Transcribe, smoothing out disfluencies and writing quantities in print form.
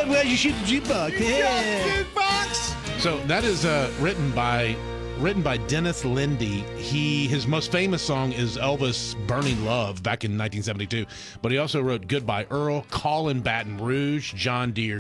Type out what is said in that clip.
where'd you shoot the jukebox? Yeah. Jukebox. So that is written by Dennis Lindy. His most famous song is Elvis' Burning Love back in 1972, but he also wrote Goodbye Earl, Call in Baton Rouge, John Deere,